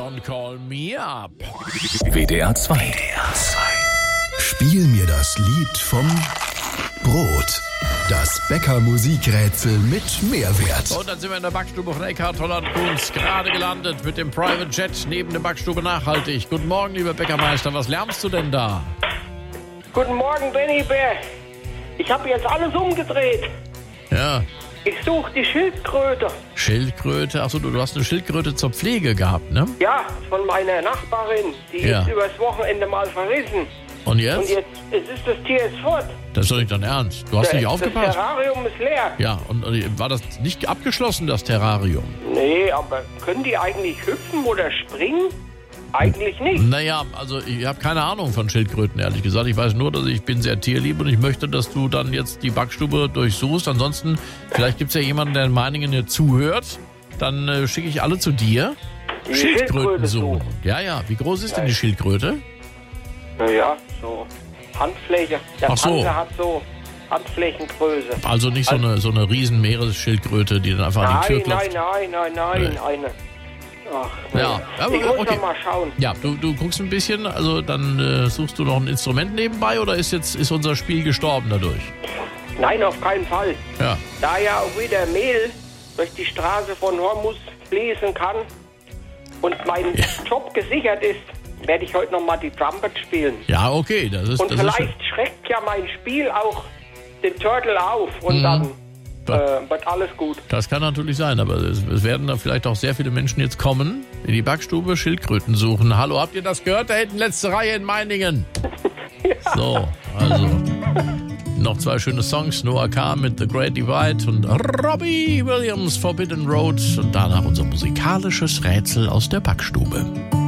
Don't Call Me Up. WDR 2. Spiel mir das Lied vom Brot. Das Bäcker-Musikrätsel mit Mehrwert. Und dann sind wir in der Backstube von Eckhard Holland-Kunz gerade gelandet mit dem Private Jet neben der Backstube nachhaltig. Guten Morgen, lieber Bäckermeister. Was lärmst du denn da? Guten Morgen, Benny Bär. Ich habe jetzt alles umgedreht. Ja. Ich suche die Schildkröte. Schildkröte? Achso, du hast eine Schildkröte zur Pflege gehabt, ne? Ja, von meiner Nachbarin. Die Ja. ist übers Wochenende mal verrissen. Und jetzt? Und jetzt ist das Tier ist fort. Das ist doch nicht dein Ernst. Du hast nicht Das aufgepasst. Terrarium ist leer. Ja, und war das nicht abgeschlossen, das Terrarium? Nee, aber können die eigentlich hüpfen oder springen? Eigentlich nicht. Naja, also ich habe keine Ahnung von Schildkröten, ehrlich gesagt. Ich weiß nur, dass ich bin sehr tierlieb und ich möchte, dass du dann jetzt die Backstube durchsuchst. Ansonsten, vielleicht gibt es ja jemanden, der in Meiningen hier zuhört. Dann schicke ich alle zu dir. Die Schildkröten Schildkröte suchen. Ja. Wie groß ist denn die Schildkröte? Naja, so Handfläche. Der Ach so. Panzer hat so Handflächengröße. Also nicht so eine riesen Meeresschildkröte, die dann einfach an die Tür klopft. Nein. Eine. Ach, Ja, aber ich muss okay. noch mal schauen. Ja, du guckst ein bisschen, also dann suchst du noch ein Instrument nebenbei oder ist unser Spiel gestorben dadurch? Nein, auf keinen Fall. Ja. Da ja auch wieder Mehl durch die Straße von Hormus fließen kann und mein Job gesichert ist, werde ich heute noch mal die Trumpet spielen. Ja, okay, das ist Und das vielleicht ist schreckt ja mein Spiel auch den Turtle auf und dann wird alles gut. das kann natürlich sein, aber es werden da vielleicht auch sehr viele Menschen jetzt kommen, in die Backstube Schildkröten suchen. Hallo, habt ihr das gehört? Da hinten letzte Reihe in Meiningen. Ja. So, also noch 2 schöne Songs. Noah K. mit The Great Divide und Robbie Williams Forbidden Road und danach unser musikalisches Rätsel aus der Backstube.